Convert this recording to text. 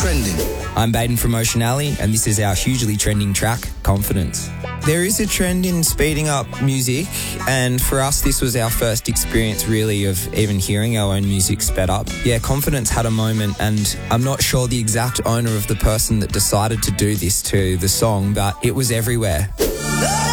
trending. I'm Baden from Ocean Alley, and this is our hugely trending track, Confidence. There is a trend in speeding up music, and for us this was our first experience really of even hearing our own music sped up. Yeah, Confidence had a moment, and I'm not sure the exact owner of the person that decided to do this to the song, but it was everywhere.